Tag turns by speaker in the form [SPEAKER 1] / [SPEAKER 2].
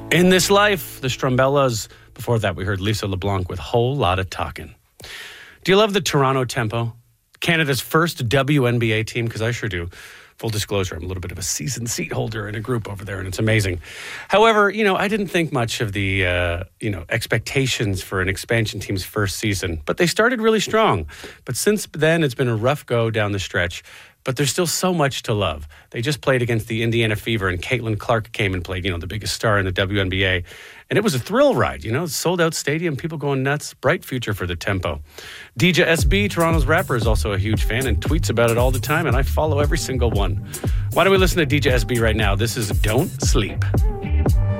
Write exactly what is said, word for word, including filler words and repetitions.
[SPEAKER 1] In This Life, the Strumbellas. Before that, we heard Lisa LeBlanc with Whole Lotta Talkin'. Do you love the Toronto Tempo? Canada's first W N B A team? Because I sure do. Full disclosure, I'm a little bit of a season seat holder in a group over there, and it's amazing. However, you know, I didn't think much of the, uh, you know, expectations for an expansion team's first season, but they started really strong. But since then, it's been a rough go down the stretch. But there's still so much to love. They just played against the Indiana Fever, and Caitlin Clark came and played, you know, the biggest star in the W N B A. And it was a thrill ride, you know, sold-out stadium, people going nuts. Bright future for the Tempo. D J S B, Toronto's rapper, is also a huge fan and tweets about it all the time, and I follow every single one. Why don't we listen to D J S B right now? This is Don't Sleep.